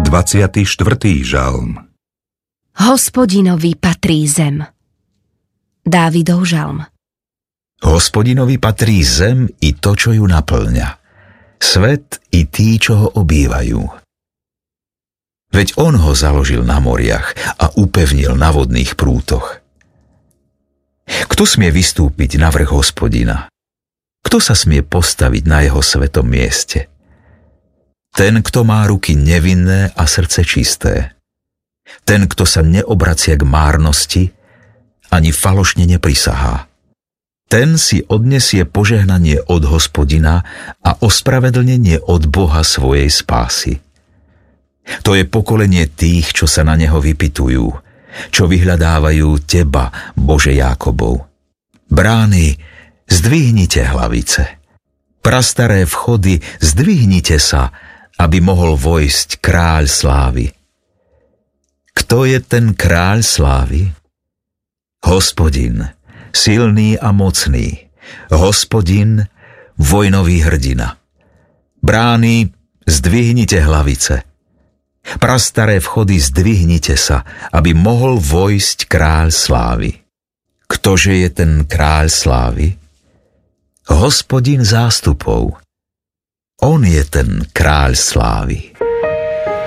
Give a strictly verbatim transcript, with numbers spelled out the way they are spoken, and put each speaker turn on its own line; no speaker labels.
dvadsiaty štvrtý žalm.
Hospodinovi patrí zem. Dávidov žalm.
Hospodinovi patrí zem i to, čo ju naplňa, svet i tí, čo ho obývajú. Veď on ho založil na moriach a upevnil na vodných prútoch. Kto smie vystúpiť na vrch Hospodina? Kto sa smie postaviť na jeho svetom mieste? Ten, kto má ruky nevinné a srdce čisté. Ten, kto sa neobracia k márnosti, ani falošne neprisahá. Ten si odnesie požehnanie od Hospodina a ospravedlnenie od Boha svojej spásy. To je pokolenie tých, čo sa na neho vypytujú, čo vyhľadávajú teba, Bože Jákobov. Brány, zdvihnite hlavice. Prastaré vchody, zdvihnite sa, aby mohol vojsť kráľ slávy. Kto je ten kráľ slávy? Hospodin, silný a mocný, Hospodin, vojnový hrdina. Brány, zdvihnite hlavice. Prastaré vchody, zdvihnite sa, aby mohol vojsť kráľ slávy. Ktože je ten kráľ slávy? Hospodin zástupov. On je ten kráľ slávy.